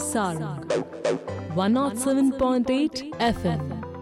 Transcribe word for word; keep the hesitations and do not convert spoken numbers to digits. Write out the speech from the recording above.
Sarang one oh seven point eight F M.